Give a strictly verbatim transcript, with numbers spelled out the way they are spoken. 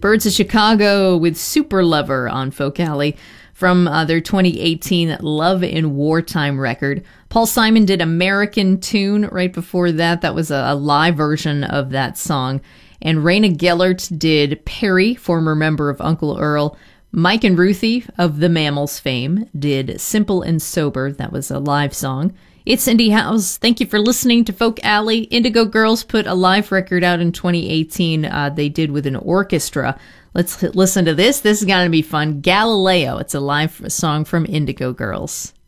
Birds of Chicago with Super Lover on Folk Alley from uh, their twenty eighteen Love in Wartime record. Paul Simon did American Tune right before that. That was a, a live version of that song. And Raina Gellert did Perry, former member of Uncle Earl. Mike and Ruthie of the Mammals fame did Simple and Sober. That was a live song. It's Cindy House. Thank you for listening to Folk Alley. Indigo Girls put a live record out in twenty eighteen. Uh, they did with an orchestra. Let's listen to this. This is going to be fun. Galileo. It's a live song from Indigo Girls.